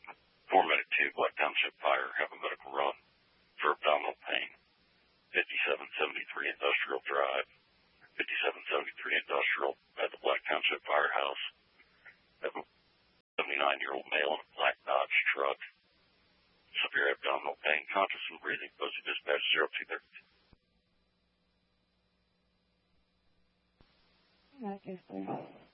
4 medic 2, Black Township Fire, have a medical run for abdominal pain. 5773 Industrial Drive, 5773 Industrial at the Black Township Firehouse. Have a 79-year-old male in a black Dodge truck. Severe abdominal pain, conscious and breathing. Posted dispatch 0230. Okay,